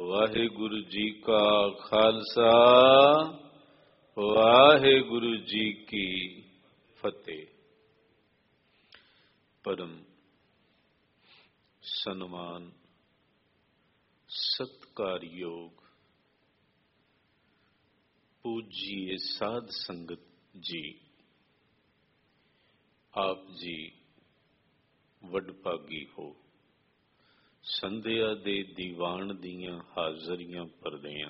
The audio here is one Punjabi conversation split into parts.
ਵਾਹਿਗੁਰੂ ਜੀ ਕਾ ਖਾਲਸਾ ਵਾਹਿਗੁਰੂ ਜੀ ਕੀ ਫਤਿਹ। ਪਰਮ ਸਨਮਾਨ ਸਤਿਕਾਰਯੋਗ ਪੂਜੀਏ ਸਾਧ ਸੰਗਤ ਜੀ, ਆਪ ਜੀ ਵਡਭਾਗੀ ਹੋ। ਸੰਧਿਆ ਦੇ ਦੀਵਾਨ ਦੀਆਂ ਹਾਜ਼ਰੀਆਂ ਭਰਦਿਆਂ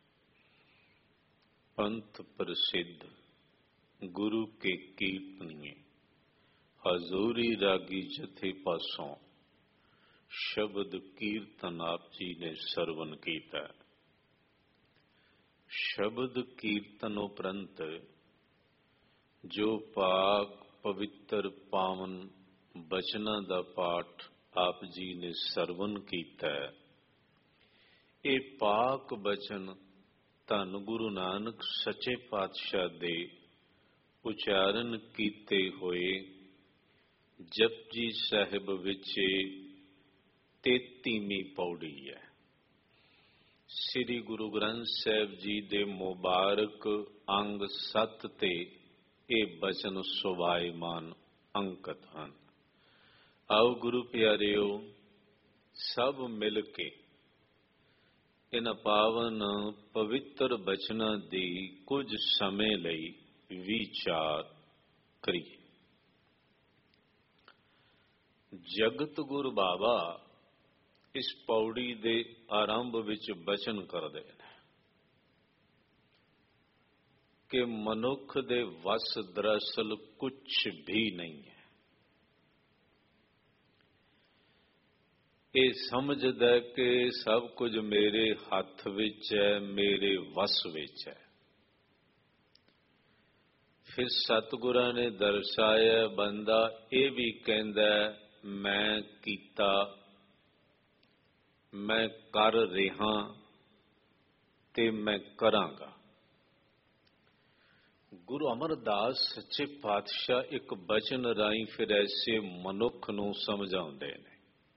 ਪੰਥ ਪ੍ਰਸਿੱਧ ਗੁਰੂ ਕੇ ਕੀਰਤਨੀਏ ਹਜ਼ੂਰੀ ਰਾਗੀ ਜਥੇ ਪਾਸੋਂ ਸ਼ਬਦ ਕੀਰਤਨ ਆਪ ਜੀ ਨੇ ਸਰਵਨ ਕੀਤਾ। ਸ਼ਬਦ ਕੀਰਤਨ ਉਪਰੰਤ ਜੋ ਪਾਕ ਪਵਿੱਤਰ ਪਾਵਨ ਬਚਨਾਂ ਦਾ ਪਾਠ ਆਪ ਜੀ ਨੇ ਸਰਵਨ ਕੀਤਾ, ਇਹ ਪਾਕ ਬਚਨ ਧੰਨ ਗੁਰੂ ਨਾਨਕ ਸੱਚੇ ਪਾਤਸ਼ਾਹ ਦੇ ਉਚਾਰਨ ਕੀਤੇ ਹੋਏ ਜਪਜੀ ਸਾਹਿਬ ਵਿੱਚ 33ਵੀਂ ਪੌੜੀ ਹੈ। ਸ੍ਰੀ ਗੁਰੂ ਗ੍ਰੰਥ ਸਾਹਿਬ ਜੀ ਦੇ ਮੁਬਾਰਕ ਅੰਗ 7 ਤੇ ਇਹ ਬਚਨ ਸੁਭਾਇਮਾਨ ਅੰਕਿਤ ਹਨ। ਆਓ ਗੁਰੂ ਪਿਆਰਿਓ, ਸਭ ਮਿਲ ਕੇ ਇਹਨਾਂ ਪਾਵਨ ਪਵਿੱਤਰ ਬਚਨਾਂ ਦੀ ਕੁਝ ਸਮੇਂ ਲਈ ਵਿਚਾਰ ਕਰੀਏ। ਜਗਤ ਗੁਰੂ ਬਾਬਾ ਇਸ ਪੌੜੀ ਦੇ ਆਰੰਭ ਵਿੱਚ ਬਚਨ ਕਰਦੇ ਨੇ ਕਿ ਮਨੁੱਖ ਦੇ ਵਸ ਦਰਅਸਲ ਕੁਝ ਵੀ ਨਹੀਂ ਹੈ। ਇਹ ਸਮਝਦਾ ਕਿ ਸਭ ਕੁਝ ਮੇਰੇ ਹੱਥ ਵਿੱਚ ਹੈ, ਮੇਰੇ ਵਸ ਵਿੱਚ ਹੈ। ਫਿਰ ਸਤਿਗੁਰਾਂ ਨੇ ਦਰਸਾਇਆ, ਬੰਦਾ ਇਹ ਵੀ ਕਹਿੰਦਾ ਮੈਂ ਕੀਤਾ, ਮੈਂ ਕਰ ਰਿਹਾ ਤੇ ਮੈਂ ਕਰਾਂਗਾ। ਗੁਰੂ ਅਮਰਦਾਸ ਸੱਚੇ ਪਾਤਸ਼ਾਹ ਇੱਕ ਬਚਨ ਰਾਹੀਂ ਫਿਰ ਐਸੇ ਮਨੁੱਖ ਨੂੰ ਸਮਝਾਉਂਦੇ ਨੇ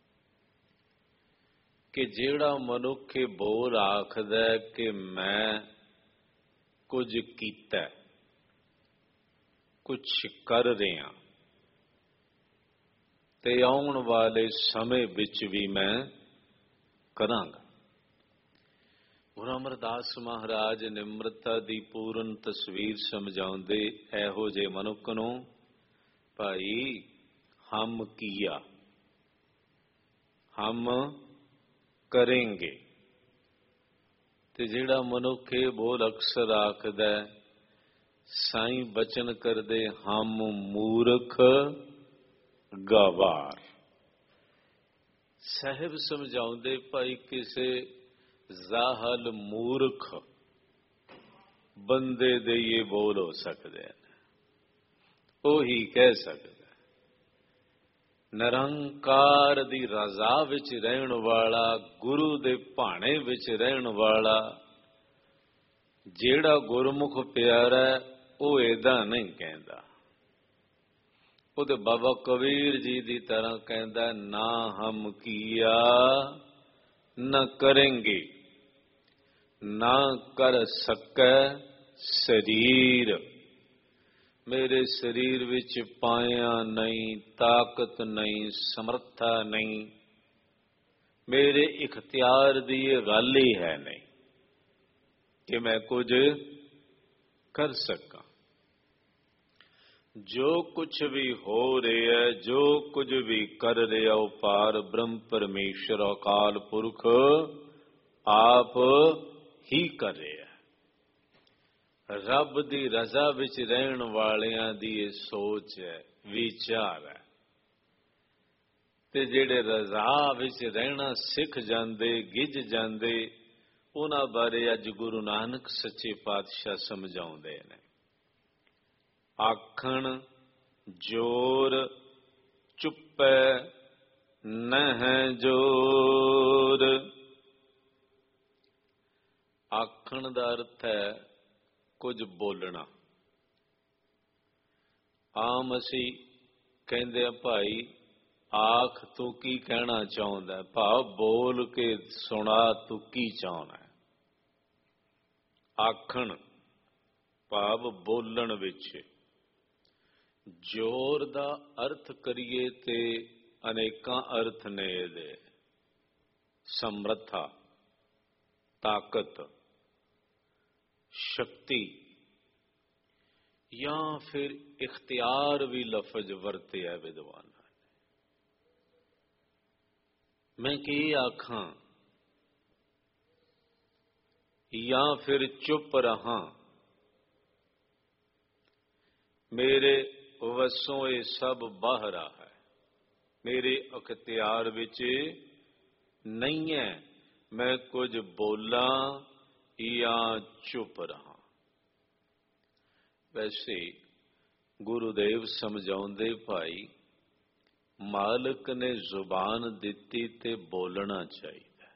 ਕਿ ਜਿਹੜਾ ਮਨੁੱਖ ਇਹ ਬੋਲ ਆਖਦਾ ਕਿ ਮੈਂ ਕੁਝ ਕੀਤਾ, ਕੁਝ ਕਰ ਰਿਹਾ ਤੇ ਆਉਣ ਵਾਲੇ ਸਮੇਂ ਵਿੱਚ ਵੀ ਮੈਂ ਕਰਾਂਗਾ। ਗੁਰੂ ਅਮਰਦਾਸ ਮਹਾਰਾਜ ਨਿਮਰਤਾ ਦੀ ਪੂਰਨ ਤਸਵੀਰ ਸਮਝਾਉਂਦੇ ਇਹੋ ਜਿਹੇ ਮਨੁੱਖ ਨੂੰ, ਭਾਈ ਹਮ ਕੀਆ, ਹਮ ਕਰਾਂਗੇ। ਤੇ ਜਿਹੜਾ ਮਨੁੱਖ ਇਹ ਬੋਲ ਅਕਸਰ ਆਖਦਾ, ਸਾਈਂ ਬਚਨ ਕਰਦੇ ਹਮ ਮੂਰਖ ਗਵਾਰ। ਸਾਹਿਬ ਸਮਝਾਉਂਦੇ, ਭਾਈ ਕਿਸੇ ਜ਼ਾਹਲ ਮੂਰਖ ਬੰਦੇ ਦੇ ਇਹ ਬੋਲ ਹੋ ਸਕਦੇ ਹਨ। ਉਹੀ ਕਹਿ ਸਕਦਾ ਨਿਰੰਕਾਰ ਦੀ ਰਜ਼ਾ ਵਿੱਚ ਰਹਿਣ ਵਾਲਾ, ਗੁਰੂ ਦੇ ਭਾਣੇ ਵਿੱਚ ਰਹਿਣ ਵਾਲਾ ਜਿਹੜਾ ਗੁਰਮੁਖ ਪਿਆਰਾ, ਉਹ ਏਦਾਂ ਨਹੀਂ ਕਹਿੰਦਾ। ਉਹ ਤੇ ਬਾਬਾ ਕਬੀਰ ਜੀ ਦੀ ਤਰ੍ਹਾਂ ਕਹਿੰਦਾ, ਨਾ ਹਮ ਕੀਆ ਨਾ ਕਰਾਂਗੇ, ਨਾ ਕਰ ਸਕੈ ਸਰੀਰ। ਮੇਰੇ ਸਰੀਰ ਵਿੱਚ ਪਾਇਆ ਨਹੀਂ, ਤਾਕਤ ਨਹੀਂ, ਸਮਰੱਥਾ ਨਹੀਂ, ਮੇਰੇ ਇਖਤਿਆਰ ਦੀ ਇਹ ਗੱਲ ਹੀ ਹੈ ਨਹੀਂ ਕਿ ਮੈਂ ਕੁਝ ਕਰ ਸਕਾਂ। ਜੋ ਕੁਝ ਵੀ ਹੋ ਰਿਹਾ, ਜੋ ਕੁਝ ਵੀ ਕਰ ਰਿਹਾ, ਉਹ ਪਾਰ ਬ੍ਰਹਮ ਪਰਮੇਸ਼ਰ ਅਕਾਲ ਪੁਰਖ ਆਪ ਹੀ ਕਰ ਰਿਹਾ। ਰੱਬ ਦੀ ਰਜ਼ਾ ਵਿੱਚ ਰਹਿਣ ਵਾਲਿਆਂ ਦੀ ਇਹ ਸੋਚ ਹੈ, ਵਿਚਾਰ ਹੈ। ਤੇ ਜਿਹੜੇ ਰਜ਼ਾ ਵਿੱਚ ਰਹਿਣਾ ਸਿੱਖ ਜਾਂਦੇ, ਗਿੱਝ ਜਾਂਦੇ, ਉਹਨਾਂ ਬਾਰੇ ਅੱਜ ਗੁਰੂ ਨਾਨਕ ਸੱਚੇ ਪਾਤਸ਼ਾਹ ਸਮਝਾਉਂਦੇ ਨੇ। ਆਖਣ ਜੋਰ ਚੁੱਪੈ ਨਹਿ ਜੋਰ। ਆਖਣ ਦਾ ਅਰਥ ਹੈ ਕੁਝ ਬੋਲਣਾ। ਆਮ ਅਸੀਂ ਕਹਿੰਦੇ ਆ ਭਾਈ ਆਖ ਤੂੰ ਕੀ ਕਹਿਣਾ ਚਾਹੁੰਦਾ, ਭਾਵ ਬੋਲ ਕੇ ਸੁਣਾ ਤੂੰ ਕੀ ਚਾਹੁੰਦਾ। ਆਖਣ ਭਾਵ ਬੋਲਣ ਵਿੱਚ। ਜ਼ੋਰ ਦਾ ਅਰਥ ਕਰੀਏ ਤੇ ਅਨੇਕਾਂ ਅਰਥ ਨੇ ਇਹਦੇ। ਸਮਰੱਥਾ, ਤਾਕਤ, ਸ਼ਕਤੀ, ਜਾਂ ਫਿਰ ਇਖਤਿਆਰ ਵੀ ਲਫ਼ਜ਼ ਵਰਤਿਆ ਵਿਦਵਾਨਾਂ ਨੇ। ਮੈਂ ਕੀ ਆਖਾਂ ਜਾਂ ਫਿਰ ਚੁੱਪ ਰਹਾਂ, ਮੇਰੇ ਵੱਸੋਂ ਇਹ ਸਭ ਬਾਹਰਾ ਹੈ, ਮੇਰੇ ਅਖਤਿਆਰ ਵਿੱਚ ਨਹੀਂ ਹੈ ਮੈਂ ਕੁਝ ਬੋਲਾਂ ਜਾਂ ਚੁੱਪ ਰਹਾਂ। ਵੈਸੇ ਗੁਰੂਦੇਵ ਸਮਝਾਉਂਦੇ ਭਾਈ, ਮਾਲਕ ਨੇ ਜ਼ੁਬਾਨ ਦਿੱਤੀ ਤੇ ਬੋਲਣਾ ਚਾਹੀਦਾ,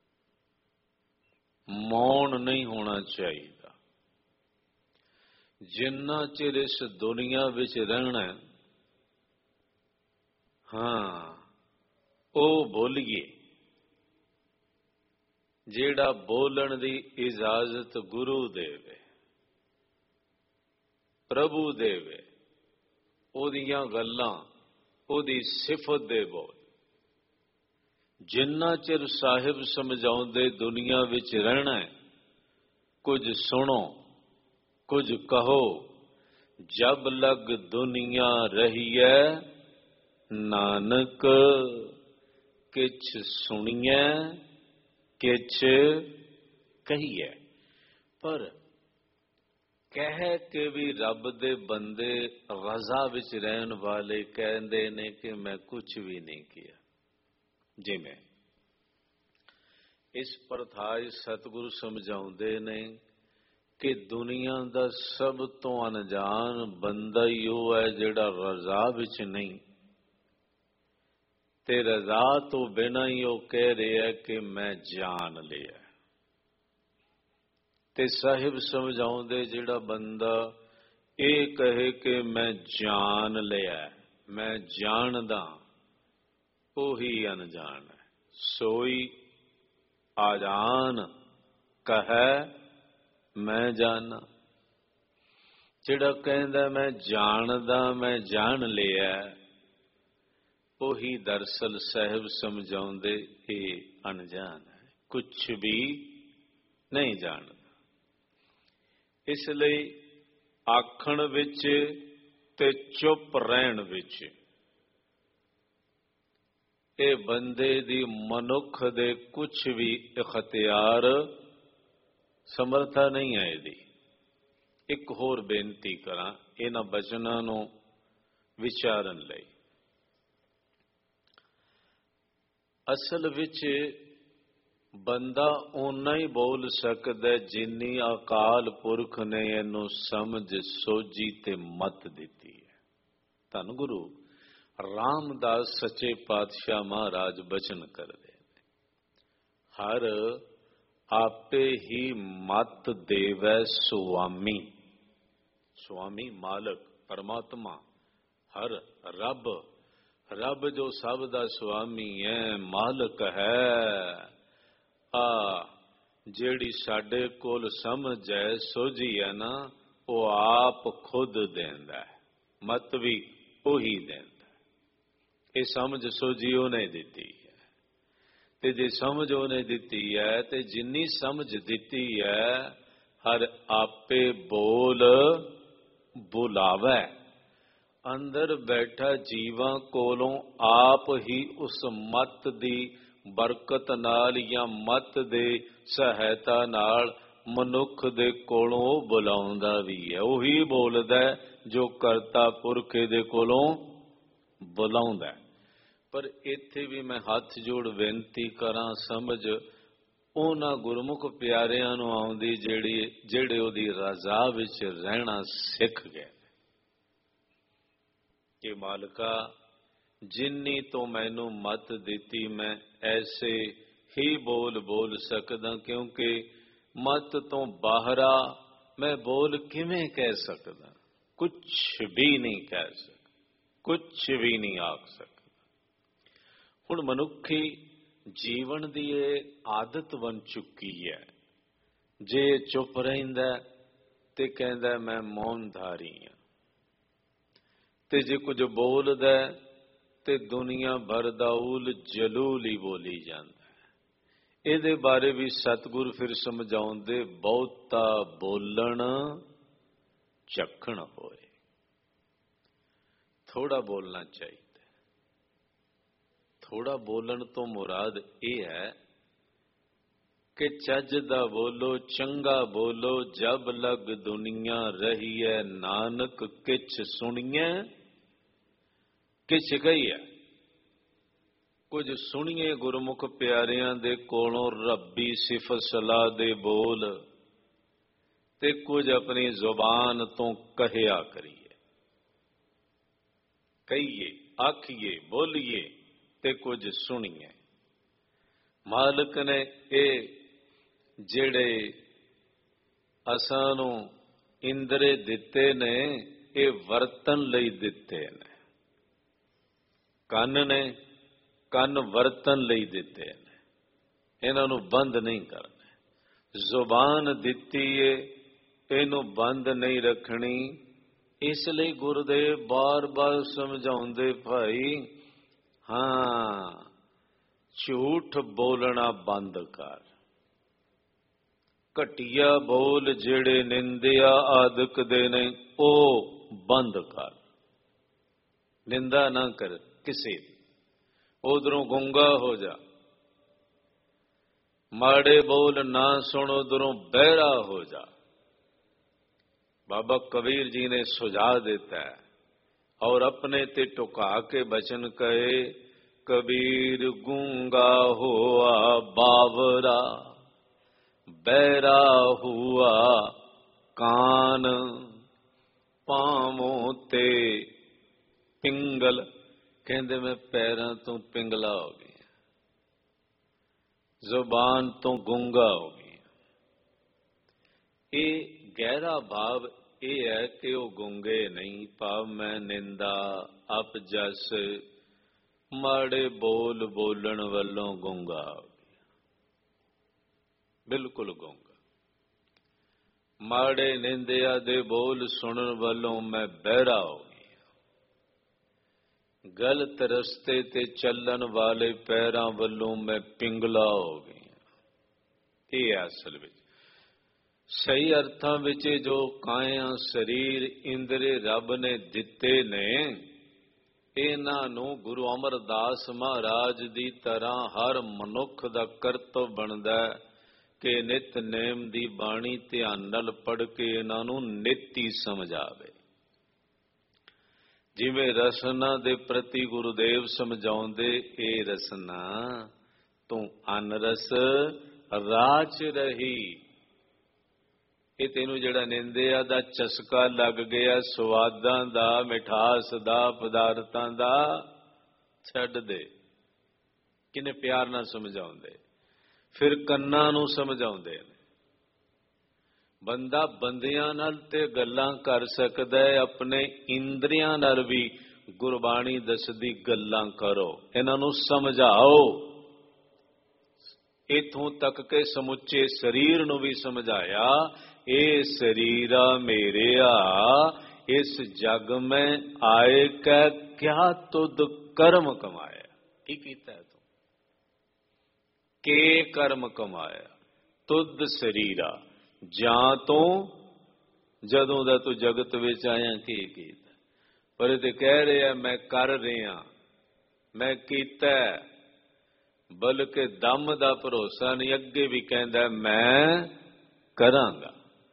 ਮੌਨ ਨਹੀਂ ਹੋਣਾ ਚਾਹੀਦਾ। ਜਿੰਨਾ ਚਿਰ ਇਸ ਦੁਨੀਆ ਵਿੱਚ ਰਹਿਣਾ, ਹਾਂ ਉਹ ਬੋਲੀਏ। ਜਿਹੜਾ ਬੋਲਣ ਦੀ ਇਜਾਜ਼ਤ ਗੁਰੂ ਦੇਵੇ, ਪ੍ਰਭੂ ਦੇਵੇ, ਉਹਦੀਆਂ ਗੱਲਾਂ, ਉਹਦੀ ਸਿਫਤ ਦੇ ਬੋਲ। ਜਿੰਨਾ ਚਿਰ ਸਾਹਿਬ ਸਮਝਾਉਂਦੇ ਦੁਨੀਆ ਵਿੱਚ ਰਹਿਣਾ, ਕੁਝ ਸੁਣੋ, ਕੁਝ ਕਹੋ। ਜਬ ਲਗ ਦੁਨੀਆ ਰਹੀਐ, ਨਾਨਕ ਕਿਛ ਸੁਣੀਐ ਕਿਛ ਕਹੀਐ। ਪਰ ਕਹਿ ਕੇ ਵੀ ਰੱਬ ਦੇ ਬੰਦੇ ਰਜ਼ਾ ਵਿੱਚ ਰਹਿਣ ਵਾਲੇ ਕਹਿੰਦੇ ਨੇ ਕਿ ਮੈਂ ਕੁਝ ਵੀ ਨਹੀਂ ਕੀਤਾ। ਜਿਵੇਂ ਇਸ ਪ੍ਰਥਾਇ ਸਤਿਗੁਰੂ ਸਮਝਾਉਂਦੇ ਨੇ ਕਿ ਦੁਨੀਆ ਦਾ ਸਭ ਤੋਂ ਅਣਜਾਣ ਬੰਦਾ ਹੀ ਉਹ ਹੈ ਜਿਹੜਾ ਰਜ਼ਾ ਵਿੱਚ ਨਹੀਂ, ਤੇ ਰਜ਼ਾ ਤੋਂ ਬਿਨਾਂ ਹੀ ਉਹ ਕਹਿ ਰਿਹਾ ਕਿ ਮੈਂ ਜਾਣ ਲਿਆ। ਤੇ ਸਾਹਿਬ ਸਮਝਾਉਂਦੇ ਜਿਹੜਾ ਬੰਦਾ ਇਹ ਕਹੇ ਕਿ ਮੈਂ ਜਾਣ ਲਿਆ, ਮੈਂ ਜਾਣਦਾ, ਉਹੀ ਅਣਜਾਣ ਹੈ। ਸੋਈ ਆਜਾਨ ਕਹੈ ਮੈਂ ਜਾਣਾ। ਜਿਹੜਾ ਕਹਿੰਦਾ ਮੈਂ ਜਾਣਦਾ, ਮੈਂ ਜਾਣ ਲਿਆ, ਉਹੀ ਦਰਸਲ ਸਾਹਿਬ ਸਮਝਾਉਂਦੇ ਇਹ ਅਣਜਾਣ ਹੈ, ਕੁਛ ਵੀ ਨਹੀਂ ਜਾਣਦਾ। ਇਸ ਲਈ ਆਖਣ ਵਿੱਚ ਤੇ ਚੁੱਪ ਰਹਿਣ ਵਿੱਚ ਇਹ ਬੰਦੇ ਦੀ ਮਨੁੱਖ ਦੇ ਕੁਛ ਵੀ ਇਖਤਿਆਰ, ਸਮਰਥਾ ਨਹੀਂ ਹੈ ਇਹਦੀ। ਇੱਕ ਹੋਰ ਬੇਨਤੀ ਕਰਾਂ ਇਹਨਾਂ ਬਚਨਾਂ ਨੂੰ ਵਿਚਾਰਨ ਲਈ। ਅਸਲ ਵਿੱਚ ਬੰਦਾ ਓਨਾ ਹੀ ਬੋਲ ਸਕਦਾ ਜਿੰਨੀ ਅਕਾਲ ਪੁਰਖ ਨੇ ਇਹਨੂੰ ਸਮਝ, ਸੋਝੀ ਤੇ ਮਤ ਦਿੱਤੀ ਹੈ। ਧੰਨ ਗੁਰੂ ਰਾਮਦਾਸ ਸੱਚੇ ਪਾਤਸ਼ਾਹ ਮਹਾਰਾਜ ਬਚਨ ਕਰਦੇ ਨੇ, ਹਰ ਆਪੇ ਹੀ ਮਤ ਦੇਵੈ ਸੁਆਮੀ। ਸੁਆਮੀ ਮਾਲਕ, ਪਰਮਾਤਮਾ, ਹਰ ਰੱਬ, ਰੱਬ ਜੋ ਸਭ ਦਾ ਸੁਆਮੀ ਹੈ, ਮਾਲਕ ਹੈ। ਜਿਹੜੀ ਸਾਡੇ ਕੋਲ ਸਮਝ ਹੈ, ਸੋਝੀ ਹੈ ਨਾ, ਉਹ ਆਪ ਖੁਦ ਦਿੰਦਾ ਹੈ, ਮਤ ਵੀ ਉਹੀ ਦਿੰਦਾ। ਇਹ ਸਮਝ ਸੋਝੀ ਉਹਨੇ ਦਿੱਤੀ ਹੈ, ਤੇ ਜੇ ਸਮਝ ਉਹਨੇ ਦਿੱਤੀ ਹੈ ਤੇ ਜਿੰਨੀ ਸਮਝ ਦਿੱਤੀ ਹੈ, ਹਰ ਆਪੇ ਬੋਲ ਬੁਲਾਵੇ। ਅੰਦਰ ਬੈਠਾ ਜੀਵਾਂ ਕੋਲੋਂ ਆਪ ਹੀ ਉਸ ਮਤ ਦੀ ਬਰਕਤ ਨਾਲ ਜਾਂ ਮਤ ਦੇ ਸਹਾਇਤਾ ਨਾਲ ਮਨੁੱਖ ਦੇ ਕੋਲੋਂ ਬੁਲਾਉਂਦਾ ਵੀ ਹੈ। ਉਹੀ ਬੋਲਦਾ ਜੋ ਕਰਤਾ ਪੁਰਖ ਦੇ ਕੋਲੋਂ ਬੁਲਾਉਂਦਾ। ਪਰ ਇੱਥੇ ਵੀ ਮੈਂ ਹੱਥ ਜੋੜ ਬੇਨਤੀ ਕਰਾਂ, ਸਮਝ ਉਹਨਾਂ ਗੁਰਮੁਖ ਪਿਆਰਿਆਂ ਨੂੰ ਆਉਂਦੀ ਜਿਹੜੇ ਉਹਦੀ ਰਜ਼ਾ ਵਿੱਚ ਰਹਿਣਾ ਸਿੱਖ ਗਏ ਕਿ ਮਾਲਕਾ ਜਿੰਨੀ ਤੋਂ ਮੈਨੂੰ ਮਤ ਦਿੱਤੀ ਮੈਂ ਐਸੇ ਹੀ ਬੋਲ ਸਕਦਾ, ਕਿਉਂਕਿ ਮਤ ਤੋਂ ਬਾਹਰਾ ਮੈਂ ਬੋਲ ਕਿਵੇਂ ਕਹਿ ਸਕਦਾ? ਕੁਛ ਵੀ ਨਹੀਂ ਕਹਿ ਸਕਦਾ, ਕੁਛ ਵੀ ਨਹੀਂ ਆਖ ਸਕਦਾ। ਹੁਣ ਮਨੁੱਖੀ ਜੀਵਨ ਦੀ ਇਹ ਆਦਤ ਬਣ ਚੁੱਕੀ ਹੈ। ਜੇ ਚੁੱਪ ਰਹਿੰਦਾ ਤੇ ਕਹਿੰਦਾ ਮੈਂ ਮੌਨਧਾਰੀ ਹਾਂ, ਤੇ ਜੇ ਕੁਝ ਬੋਲਦਾ ਤੇ ਦੁਨੀਆ ਭਰ ਦਾ ਉਲ ਜਲੂਲ ਹੀ ਬੋਲੀ ਜਾਂਦਾ। ਇਹਦੇ ਬਾਰੇ ਵੀ ਸਤਿਗੁਰ ਫਿਰ ਸਮਝਾਉਂਦੇ, ਬਹੁਤਾ ਬੋਲਣ ਝੱਖਣ ਹੋਏ। ਥੋੜਾ ਬੋਲਣਾ ਚਾਹੀਦਾ। ਥੋੜਾ ਬੋਲਣ ਤੋਂ ਮੁਰਾਦ ਇਹ ਹੈ ਕਿ ਚੱਜ ਦਾ ਬੋਲੋ, ਚੰਗਾ ਬੋਲੋ। ਜਬ ਲਗ ਦੁਨੀਆ ਰਹੀਐ ਨਾਨਕ ਕਿਛ ਸੁਣੀਐ ਕਿਛ ਕਹੀਐ। ਕੁਝ ਸੁਣੀਏ ਗੁਰਮੁਖ ਪਿਆਰਿਆਂ ਦੇ ਕੋਲੋਂ ਰੱਬੀ ਸਿਫਤ ਸਲਾਹ ਦੇ ਬੋਲ, ਤੇ ਕੁਝ ਆਪਣੀ ਜ਼ੁਬਾਨ ਤੋਂ ਕਹਿਆ ਕਰੀਏ। ਕਹੀਏ, ਆਖੀਏ, ਬੋਲੀਏ ਤੇ ਕੁਝ ਸੁਣੀਏ। ਮਾਲਕ ਨੇ ਇਹ ਜਿਹੜੇ ਅਸਾਂ ਨੂੰ ਇੰਦਰੇ ਦਿੱਤੇ ਨੇ, ਇਹ ਵਰਤਨ ਲਈ ਦਿੱਤੇ ਨੇ। ਕੰਨ ਨੇ, ਕੰਨ ਵਰਤਨ ਲਈ ਦਿੱਤੇ ਨੇ, ਇਹਨਾਂ ਨੂੰ ਬੰਦ ਨਹੀਂ ਕਰਨਾ। ਜ਼ੁਬਾਨ ਦਿੱਤੀ ਏ, ਇਹਨੂੰ ਬੰਦ ਨਹੀਂ ਰੱਖਣੀ। ਇਸ ਲਈ ਗੁਰਦੇਵ ਬਾਰ-ਬਾਰ ਸਮਝਾਉਂਦੇ, ਭਾਈ ਹਾਂ ਝੂਠ ਬੋਲਣਾ ਬੰਦ ਕਰ। ਘਟੀਆ ਬੋਲ ਜਿਹੜੇ ਨਿੰਦਿਆ ਆਦਿਕ ਦੇ ਨੇ, ਉਹ ਬੰਦ ਕਰ। ਨਿੰਦਾ ਨਾ ਕਰ ਕਿਸੇ ਦੀ, ਉਧਰੋਂ ਗੁੰਗਾ ਹੋ ਜਾ। ਮਾੜੇ ਬੋਲ ਨਾ ਸੁਣ, ਉਧਰੋਂ ਬਹਿਰਾ ਹੋ ਜਾ। ਬਾਬਾ ਕਬੀਰ ਜੀ ਨੇ ਸੁਝਾਅ ਦਿੱਤਾ ਹੈ और अपने ते टुका के बचन कहे, कबीर गूंगा हुआ बावरा, बैरा हुआ कान, पांवों ते पिंगल। कहते मैं पैरों तो पिंगला हो गया, जुबान तो गूंगा हो गया। ये गहरा भाव ਇਹ ਹੈ ਕਿ ਉਹ ਗੁੰਗੇ ਨਹੀਂ, ਭਾਵ ਮੈਂ ਨਿੰਦਾ, ਅਪਜਸ, ਮਾੜੇ ਬੋਲ ਬੋਲਣ ਵੱਲੋਂ ਗੁੰਗਾ ਹੋ ਗਿਆ, ਬਿਲਕੁਲ ਗੁੰਗਾ। ਮਾੜੇ ਨਿੰਦਿਆ ਦੇ ਬੋਲ ਸੁਣਨ ਵੱਲੋਂ ਮੈਂ ਬਹਿਰਾ ਹੋ ਗਿਆ। ਗਲਤ ਰਸਤੇ ਤੇ ਚੱਲਣ ਵਾਲੇ ਪੈਰਾਂ ਵੱਲੋਂ ਮੈਂ ਪਿੰਗਲਾ ਹੋ ਗਿਆ। ਇਹ ਅਸਲ ਵਿੱਚ ਸਹੀ ਅਰਥਾਂ ਵਿੱਚ ਜੋ ਕਾਇਆ, ਸਰੀਰ, ਇੰਦਰੇ ਰੱਬ ਨੇ ਦਿੱਤੇ ਨੇ, ਇਹਨਾਂ ਨੂੰ ਗੁਰੂ ਅਮਰਦਾਸ ਮਹਾਰਾਜ ਦੀ ਤਰ੍ਹਾਂ ਹਰ ਮਨੁੱਖ ਦਾ ਕਰਤੱਵ ਬਣਦਾ ਕਿ ਨਿਤਨੇਮ ਦੀ ਬਾਣੀ ਧਿਆਨ ਨਾਲ ਪੜ੍ਹ ਕੇ ਇਹਨਾਂ ਨੂੰ ਨਿੱਤੀ ਸਮਝਾਵੇ। ਜਿਵੇਂ ਰਸਨਾ ਦੇ ਪ੍ਰਤੀ ਗੁਰੂਦੇਵ ਸਮਝਾਉਂਦੇ, ਇਹ ਰਸਨਾ ਤੂੰ ਅਨਰਸ ਰਾਚ ਰਹੀ। ਇਹ ਤੈਨੂੰ ਜਿਹੜਾ ਨਿੰਦਿਆ ਦਾ ਚਸਕਾ ਲੱਗ ਗਿਆ, ਸਵਾਦਾਂ ਦਾ, ਮਿਠਾਸ ਦਾ, ਪਦਾਰਥਾਂ ਦਾ, ਛੱਡ ਦੇ। ਕਿੰਨੇ ਪਿਆਰ ਨਾਲ ਸਮਝਾਉਂਦੇ। ਫਿਰ ਕੰਨਾਂ ਨੂੰ ਸਮਝਾਉਂਦੇ ਨੇ। ਬੰਦਾ ਬੰਦਿਆਂ ਨਾਲ ਤੇ ਗੱਲਾਂ ਕਰ ਸਕਦਾ ਹੈ, ਆਪਣੇ ਇੰਦਰੀਆਂ ਨਾਲ ਵੀ ਗੁਰਬਾਣੀ ਦੱਸਦੀ ਗੱਲਾਂ ਕਰੋ, ਇਹਨਾਂ ਨੂੰ ਸਮਝਾਓ। ਇਥੋਂ ਤੱਕ ਕਿ ਸਮੁੱਚੇ ਸਰੀਰ ਨੂੰ ਵੀ ਸਮਝਾਇਆ, ਇਹ ਸਰੀਰਾ ਮੇਰਿਆ, ਇਸ ਜਗ ਮੈਂ ਆਏ ਕੈ ਕਿਆ ਤੁਧ ਕਰਮ ਕਮਾਇਆ। ਕੀ ਕੀਤਾ ਤੂੰ? ਕੇ ਕਰਮ ਕਮਾਇਆ ਤੁਧ ਸਰੀਰਾ, ਜਾਂ ਤੋਂ ਜਦੋਂ ਦਾ ਤੂੰ ਜਗਤ ਵਿੱਚ ਆਇਆ ਕੀ ਕੀਤਾ। ਪਰ ਇਹ ਤੇ ਕਹਿ ਰਿਹਾ ਮੈਂ ਕਰ ਰਿਹਾ, ਮੈਂ ਕੀਤਾ, ਬਲਕਿ ਦਮ ਦਾ ਭਰੋਸਾ ਨਹੀਂ। ਅੱਗੇ ਵੀ ਕਹਿੰਦਾ ਮੈਂ ਕਰਾਂਗਾ।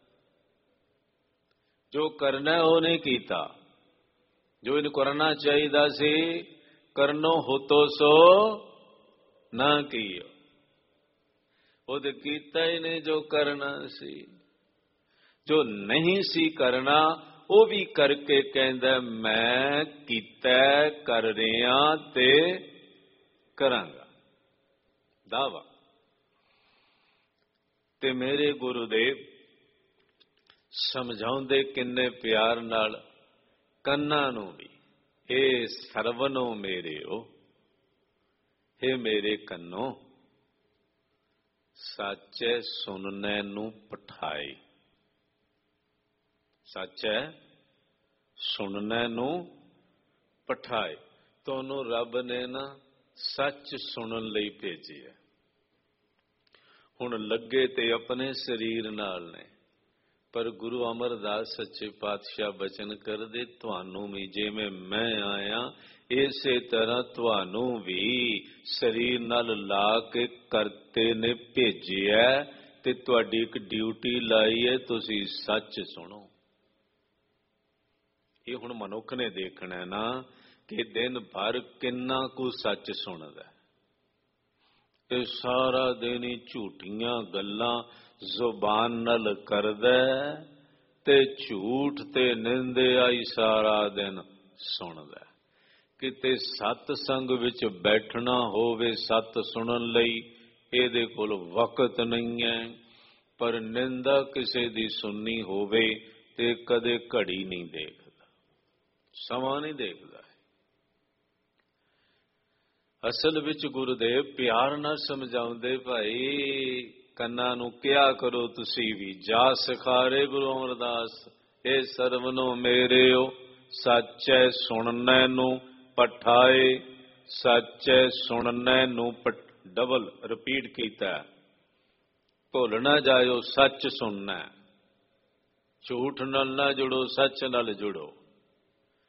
ਜੋ ਕਰਨਾ ਉਹ ਨਹੀਂ ਕੀਤਾ, ਜੋ ਇਹਨੂੰ ਕਰਨਾ ਚਾਹੀਦਾ ਸੀ, ਕਰਨੋ ਹੋਤੋ ਸੋ ਨਾ ਕੀਓ, ਉਹ ਤੇ ਕੀਤਾ ਹੀ ਨਹੀਂ ਜੋ ਕਰਨਾ ਸੀ। ਜੋ ਨਹੀਂ ਸੀ ਕਰਨਾ ਉਹ ਵੀ ਕਰਕੇ ਕਹਿੰਦਾ ਮੈਂ ਕੀਤਾ, ਕਰ ਰਿਹਾ ਤੇ ਕਰਾਂਗਾ। ਦਾਵਾ। ਤੇ ਮੇਰੇ ਗੁਰੂਦੇਵ ਸਮਝਾਉਂਦੇ ਕਿੰਨੇ ਪਿਆਰ ਨਾਲ ਕੰਨਾਂ ਨੂੰ ਵੀ, ਇਹ ਸਰਵਨੋ ਮੇਰਿਓ, हे मेरे कन्नो साचे सुनने नू पठाए। साचे सुनने नू पठाए। तोनू रब ने ना सच सुनन लई भेजिया। हुण लगे ते अपने शरीर नाल ने, पर गुरु अमरदास सच्चे पातशाह बचन करदे तुहानू भी जिवें मैं आया इसे तरह तुहानू भी शरीर नाल ला के करते ने भेजिया ते तुहाडी एक ड्यूटी लाई है, तुसी सच सुनो। ये हुण मनुख ने देखना ना कि दिन भर किन्ना कु सच सुनदा। ये सारा दिन ही झूठियां गल्लां जुबान नाल करदा ते झूठ ते निंदिया ही सारा दिन सुनदा। किते सतसंग विच बैठना होवे सत सुनन लई इहदे कोल वक्त नहीं है, पर निंदा किसे दी सुननी होवे ते कदे घड़ी नहीं देखदा, समा नहीं देखदा। असल विच गुरुदेव प्यार नाल समझाउंदे भाई कन्ना नू क्या करो तुसी भी जा सिखारे गुरु अमरदास ए सर्वनो मेरेओ सच्चै सुनने नू पठाए। सच्चै सुनने नू डबल रिपीट कीता। भुल ना जाओ सच सुनना, झूठ नाल ना जुड़ो सच नाल जुड़ो।